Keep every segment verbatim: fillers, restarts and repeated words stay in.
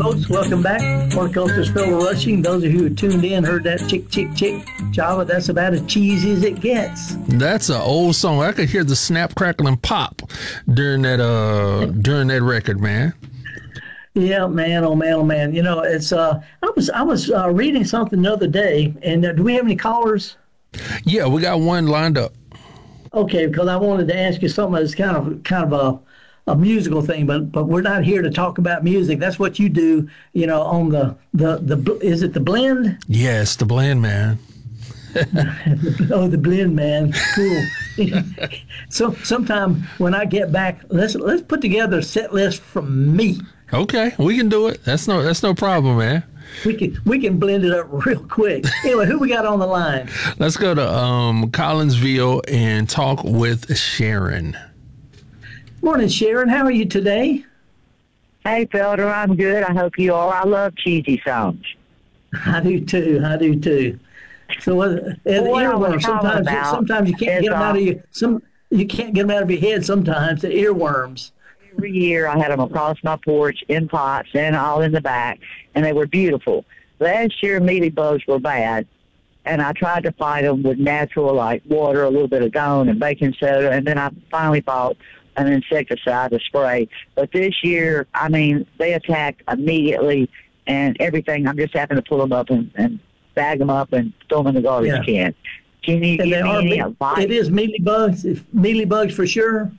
folks, welcome back. Horticulturist Phil Rushing. Those of you who tuned in heard that chick, chick, chick, Java. That's about as cheesy as it gets. That's an old song. I could hear the snap, crackle, and pop during that uh during that record, man. Yeah, man, oh man, oh man. You know, it's uh, I was I was uh, reading something the other day, and uh, do we have any callers? Yeah, we got one lined up. Okay, because I wanted to ask you something that's kind of kind of a, a musical thing, but but we're not here to talk about music. That's what you do, you know, on the the the is it the blend? Yes, the blend, man. Oh, the blend, man. Cool. So sometime when I get back, let's let's put together a set list from me. Okay, we can do it. That's no that's no problem, man. We can we can blend it up real quick. Anyway, who we got on the line? Let's go to um, Collinsville and talk with Sharon. Morning, Sharon. How are you today? Hey, Felder, I'm good. I hope you are. I love cheesy songs. I do too. I do too. So, uh, and What I was earworms. Sometimes, talking about sometimes you can't is, get them out of uh, your some. You can't get them out of your head. Sometimes the earworms. Every year I had them across my porch in pots and all in the back, and they were beautiful. Last year, mealybugs were bad, and I tried to fight them with natural, like water, a little bit of Dawn and baking soda, and then I finally bought an insecticide to spray. But this year, I mean, they attacked immediately, and everything. I'm just having to pull them up and, and bag them up and throw them in the garbage Yeah. can. Can you And they give me are. any me- advice? It is mealybugs. It's mealybugs for sure.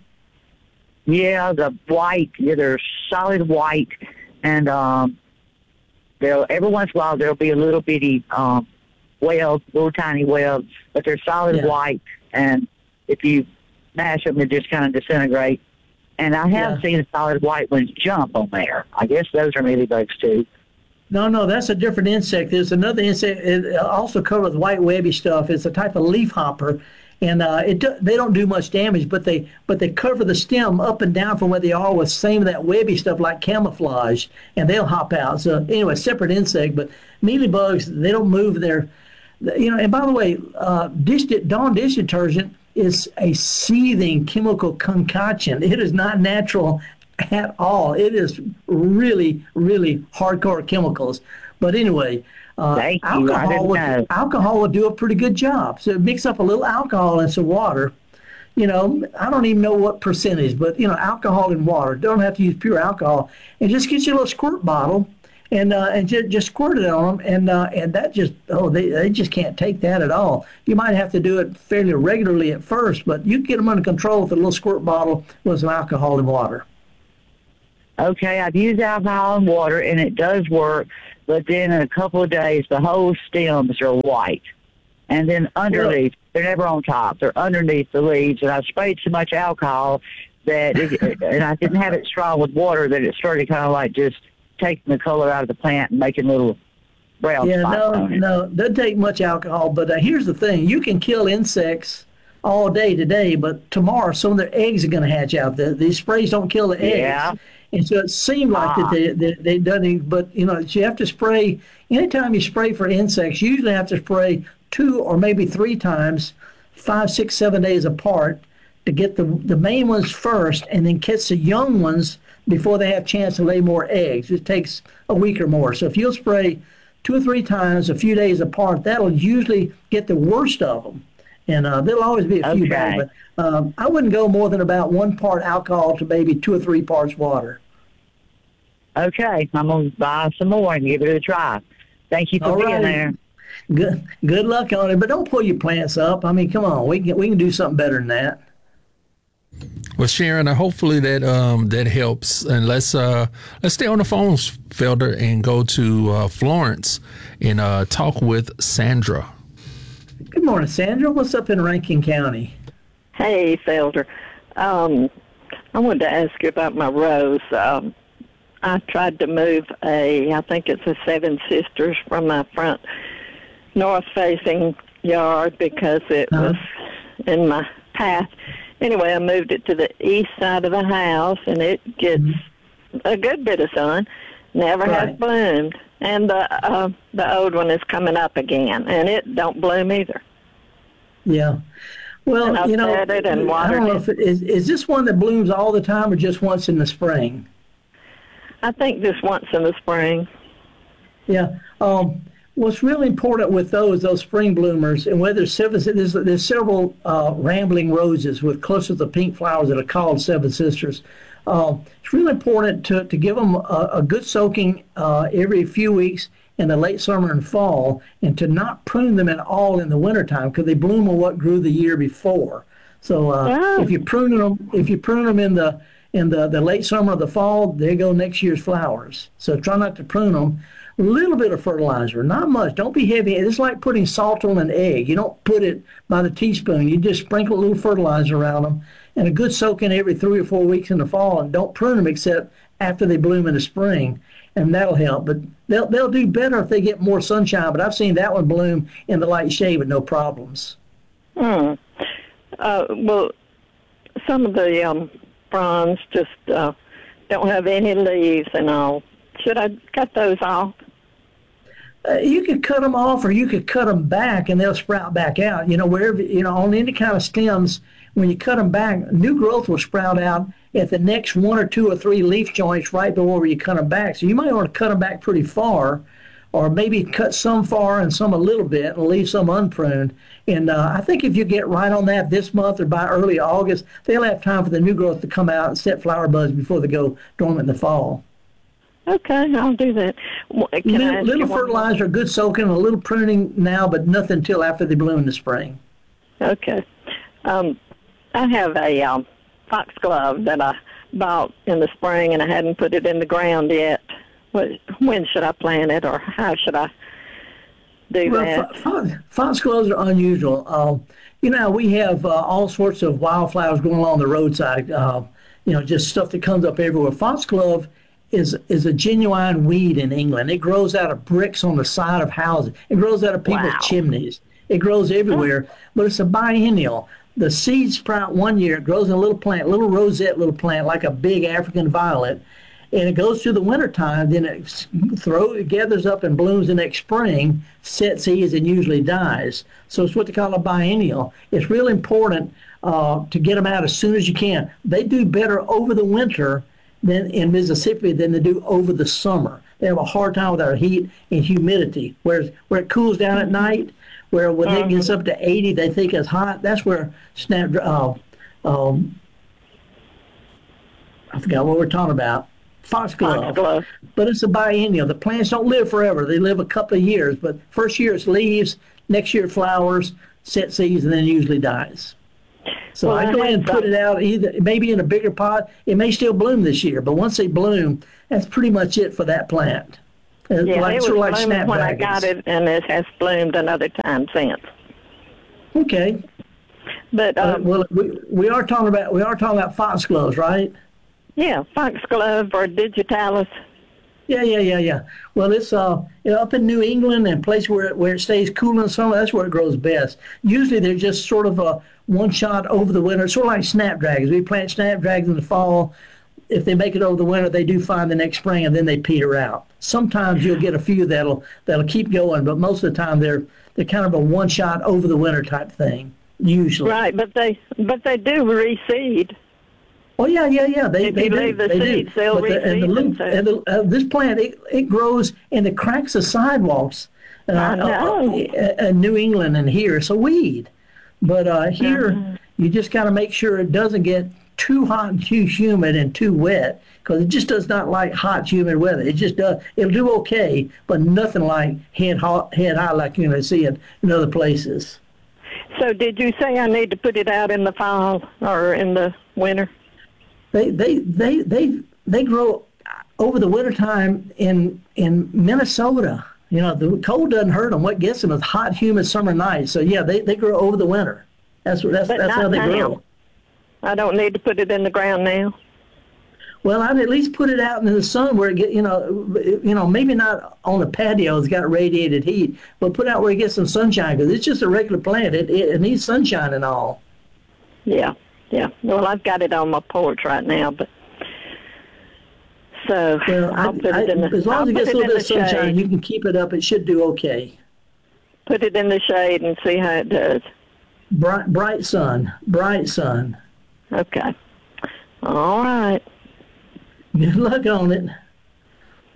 Yeah, the white, yeah, they're solid white, and um, they'll every once in a while there'll be a little bitty um, web, little tiny web, but they're solid Yeah. white, and if you mash them, they just kind of disintegrate. And I have Yeah. seen solid white ones jump on there. I guess those are mealybugs too. No, no, that's a different insect. There's another insect. It also covered with white webby stuff. It's a type of leaf hopper, and uh, it do, they don't do much damage, but they but they cover the stem up and down from where they are with same of that webby stuff like camouflage, and they'll hop out. So anyway, separate insect, but mealybugs, they don't move their, you know. And by the way, uh, dish Dawn dish detergent is a seething chemical concoction. It is not natural at all. It is really, really hardcore chemicals. But anyway, uh, Thank you. I alcohol didn't would, know. alcohol would do a pretty good job. So mix up a little alcohol and some water. You know, I don't even know what percentage, but, you know, alcohol and water. Don't have to use pure alcohol. And just get you a little squirt bottle and uh, and just, just squirt it on them. And uh, and that just, oh, they, they just can't take that at all. You might have to do it fairly regularly at first, but you can get them under control with a little squirt bottle with some alcohol and water. Okay, I've used alcohol and water, and it does work, but then in a couple of days, the whole stems are white. And then underneath, they're never on top. They're underneath the leaves, and I sprayed so much alcohol that, it, and I didn't have it strong with water, that it started kind of like just taking the color out of the plant and making little brown Yeah, spots no, on it. no, doesn't take much alcohol. But uh, here's the thing: you can kill insects all day today, but tomorrow some of their eggs are going to hatch out. The, these sprays don't kill the eggs. Yeah. And so it seemed like Ah. that they, they, they doesn't, but you know, you have to spray, anytime you spray for insects, you usually have to spray two or maybe three times, five, six, seven days apart to get the, the main ones first and then catch the young ones before they have a chance to lay more eggs. It takes a week or more. So if you'll spray two or three times a few days apart, that'll usually get the worst of them. And uh, there'll always be a few Okay. bad, but um, I wouldn't go more than about one part alcohol to maybe two or three parts water. Okay, I'm going to buy some more and give it a try. Thank you for All being right. there. Good, good luck on it, but don't pull your plants up. I mean, come on, we can we can do something better than that. Well, Sharon, uh, hopefully that um, that helps. And let's uh, let's stay on the phones, Felder, and go to uh, Florence and uh, talk with Sandra. Good morning, Sandra. What's up in Rankin County? Hey, Felder. Um, I wanted to ask you about my rose. Um, I tried to move a, I think it's a Seven Sisters from my front north-facing yard because it Uh-huh. was in my path. Anyway, I moved it to the east side of the house, and it gets a good bit of sun. Never Right. has bloomed. And the uh, the old one is coming up again, and it don't bloom either. Yeah. Well, And I've you know, fed it and I watered don't know it. if it is is this one that blooms all the time or just once in the spring? I think just once in the spring. Yeah. Um, what's really important with those those spring bloomers, and whether seven, there's, there's several uh, rambling roses with clusters of pink flowers that are called Seven Sisters. Uh, it's really important to, to give them a, a good soaking uh, every few weeks in the late summer and fall, and to not prune them at all in the wintertime because they bloom on what grew the year before. So uh, Oh. if you prune them, if you prune them in the in the, the late summer or the fall, there go next year's flowers. So try not to prune them. A little bit of fertilizer, not much. Don't be heavy. It's like putting salt on an egg. You don't put it by the teaspoon. You just sprinkle a little fertilizer around them, and a good soaking every three or four weeks in the fall. And don't prune them except after they bloom in the spring, and that'll help. But they'll they'll do better if they get more sunshine. But I've seen that one bloom in the light shade with no problems. Hmm. Uh, well, some of the um, fronds just uh, don't have any leaves and all. Should I cut those off? Uh, you could cut them off, or you could cut them back, and they'll sprout back out. You know, wherever, you know, on any kind of stems, when you cut them back, new growth will sprout out at the next one or two or three leaf joints right below where you cut them back. So you might want to cut them back pretty far, or maybe cut some far and some a little bit, and leave some unpruned. And uh, I think if you get right on that this month or by early August, they'll have time for the new growth to come out and set flower buds before they go dormant in the fall. Okay, I'll do that. Wh- Can I Little, ask little you one more? fertilizer, good soaking, a little pruning now, but nothing until after they bloom in the spring. Okay. Um, I have a um, foxglove that I bought in the spring, and I hadn't put it in the ground yet. What, when should I plant it, or how should I do Well, that? fo- fo- foxgloves are unusual. Uh, you know, we have uh, all sorts of wildflowers growing along the roadside. Uh, you know, just stuff that comes up everywhere. Foxglove is is a genuine weed in England. It grows out of bricks on the side of houses. It grows out of people's Wow. chimneys. It grows everywhere, but it's a biennial. The seeds sprout one year. It grows in a little plant, little rosette little plant, like a big African violet. And it goes through the wintertime, then it s- throw, it gathers up and blooms the next spring, sets seeds, and usually dies. So it's what they call a biennial. It's really important uh, to get them out as soon as you can. They do better over the winter than in Mississippi than they do over the summer. They have a hard time with our heat and humidity. Whereas where it cools down at night, where when it gets up to eighty, they think it's hot. That's where snap. Uh, um, I forgot what we're talking about. Foxglove. Foxglove. But it's a biennial. The plants don't live forever. They live a couple of years. But first year it's leaves, next year it flowers, set seeds, and then usually dies. So Well, I I go ahead had and put some- it out either maybe in a bigger pot. It may still bloom this year, but once they bloom, that's pretty much it for that plant. Uh, Yeah, like, it was sort of like blooming when I snapdragons. got it, and it has bloomed another time since. Okay. But Uh, um, well, we, we are talking about we are talking about foxgloves, right? yeah, foxglove or digitalis. Yeah, yeah, yeah, yeah. Well, it's uh you know, up in New England and place where it, where it stays cool in the summer. That's where it grows best. Usually they're just sort of a one shot over the winter, sort of like snapdragons. We plant snapdragons in the fall. If they make it over the winter, they do fine the next spring, and then they peter out. Sometimes you'll get a few that'll that'll keep going, but most of the time they're they're kind of a one shot over the winter type thing. Usually. Right, but they but they do reseed. Oh yeah, yeah, yeah. They If they you do. leave the they seeds, do. they'll But the, and the reseed little, themselves. and the, uh, this plant it, it grows in the cracks of sidewalks. Uh, I know. Uh, in New England and here, it's a weed. But uh, here, Uh-huh. you just got to make sure it doesn't get too hot and too humid and too wet, because it just does not like hot, humid weather. It just does. It'll do okay, but nothing like head hot, head high like you're going to see it in other places. So did you say I need to put it out in the fall or in the winter? They they they they they grow over the wintertime in in Minnesota. You know, the cold doesn't hurt them. What gets them is hot, humid summer nights. So yeah, they, they grow over the winter. That's what that's But that's not how they now. grow. I don't need to put it in the ground now. Well, I'd at least put it out in the sun where it get you know you know maybe not on a patio that's got radiated heat, but put out where it gets some sunshine, because it's just a regular plant. It, it it needs sunshine and all. Yeah, yeah. Well, I've got it on my porch right now, but so Well, I, I'll put I, it in the. as long I'll as it put gets a it little in bit the of sunshine, shade. you can keep it up. It should do okay. Put it in the shade and see how it does. Bright bright sun, bright sun. Okay. All right. Good luck on it.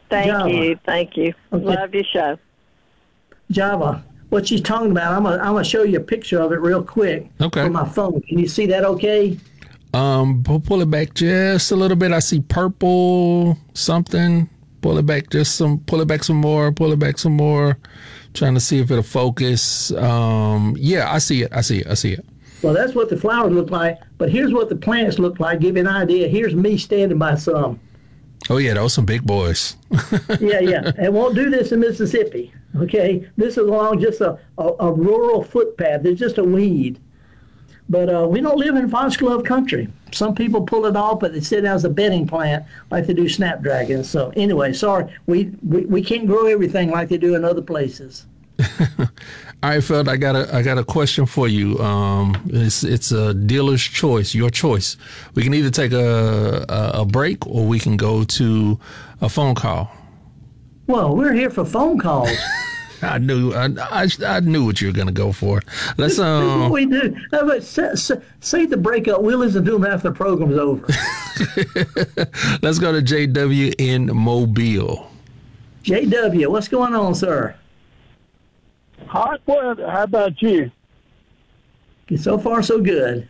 Thank Java. you. Thank you. Okay. Love your show. Java, what she's talking about, I'm gonna I'm gonna show you a picture of it real quick Okay. from my phone. Can you see that? Okay. Um, pu- pull it back just a little bit. I see purple something. Pull it back just some. Pull it back some more. Pull it back some more. Trying to see if it'll focus. Um, yeah, I see it. I see it. I see it. Well, that's what the flowers look like. But here's what the plants look like. Give you an idea. Here's me standing by some. Oh yeah, those some big boys. Yeah, yeah. And won't do this in Mississippi. Okay. This is along just a, a, a rural footpath. There's just a weed. But uh, we don't live in foxglove country. Some people pull it off, but they sit as a bedding plant like they do snapdragons. So anyway, sorry, we, we, we can't grow everything like they do in other places. All right, Feld, I got a I got a question for you. Um, it's it's a dealer's choice, your choice. We can either take a, a a break or we can go to a phone call. Well, we're here for phone calls. I knew I, I, I knew what you were gonna go for. Let's That's what um we do. How about say, say, say the breakup? We'll listen to them after the program's over. let's go to J W in Mobile. J W, what's going on, sir? Hot weather. How about you? So far, so good.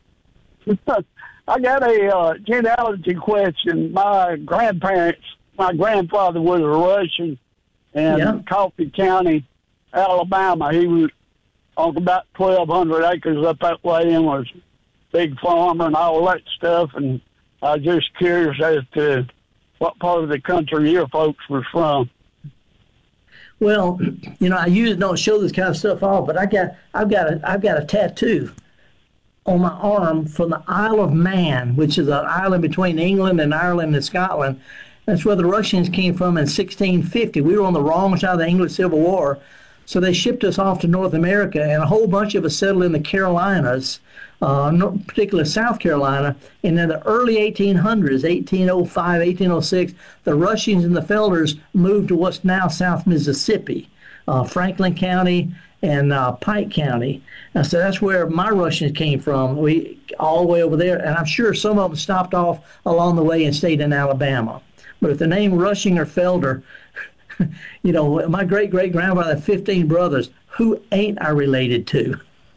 I got a uh, genealogy question. My grandparents, my grandfather was a Russian in Yeah. Coffee County, Alabama. He was on about twelve hundred acres up that way and was a big farmer and all that stuff. And I was just curious as to what part of the country your folks were from. Well, you know, I usually don't show this kind of stuff off, but I got, I've got a, I've got a tattoo on my arm from the Isle of Man, which is an island between England and Ireland and Scotland. That's where the Russians came from in sixteen fifty. We were on the wrong side of the English Civil War, so they shipped us off to North America, and a whole bunch of us settled in the Carolinas, uh, no- particularly South Carolina. And in the early eighteen hundreds, eighteen oh five, eighteen oh six, the Russians and the Felders moved to what's now South Mississippi, uh, Franklin County and uh, Pike County. And so that's where my Russians came from, we all the way over there. And I'm sure some of them stopped off along the way and stayed in Alabama. But if the name Rushing or Felder, you know, my great-great-grandfather had fifteen brothers. Who ain't I related to?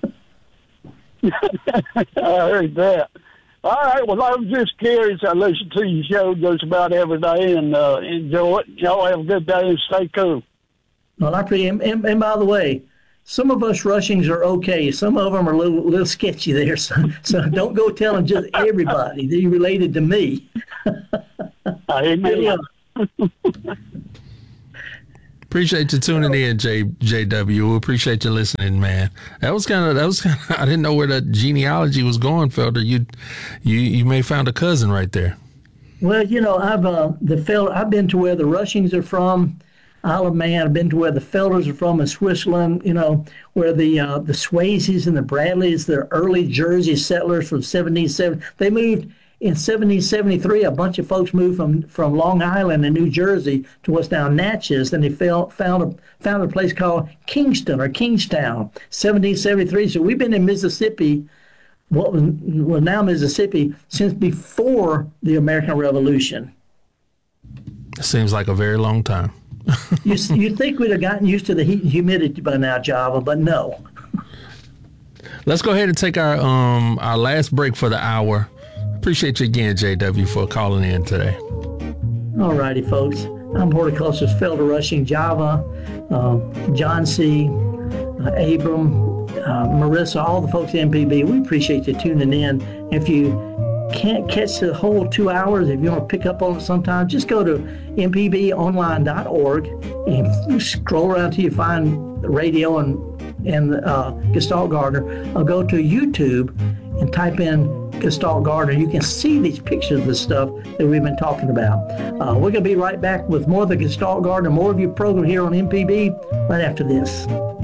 I heard that. All right. Well, I was just curious. I listen to your show just about every day and uh, enjoy it. Y'all have a good day and stay cool. Well, I pretty, and, and, and by the way, some of us Rushings are okay. Some of them are a little, little sketchy there. So, so don't go telling just everybody that you're related to me. Amen. Appreciate you tuning in, J JW. We appreciate you listening, man. That was kind of that was kind of I didn't know where the genealogy was going, Felder. You you you may found a cousin right there. Well, you know, I've uh, the Fel- I've been to where the Rushings are from, Isle of Man. I've been to where the Felders are from in Switzerland. You know, where the uh, the Swayzes and the Bradleys, the early Jersey settlers from seventeen seventy. They moved in seventeen seventy-three. A bunch of folks moved from, from Long Island in New Jersey to what's now Natchez, and they fell, found a found a place called Kingston or Kingstown, seventeen seventy-three. So we've been in Mississippi, what was well, now Mississippi, since before the American Revolution. Seems like a very long time. you you think we'd have gotten used to the heat and humidity by now, Java, but no. Let's go ahead and take our um our last break for the hour. Appreciate you again, J W, for calling in today. All righty, folks. I'm horticulturist Felder Rushing, Java, uh, John C., uh, Abram, uh, Marissa, all the folks at M P B. We appreciate you tuning in. If you can't catch the whole two hours, if you want to pick up on it sometime, just go to m p b online dot org and scroll around till you find the radio and and uh, Gestalt Gardener. I'll go to YouTube and type in Gestalt Gardener. You can see these pictures of the stuff that we've been talking about. Uh, we're going to be right back with more of the Gestalt Gardener, more of your program here on M P B right after this.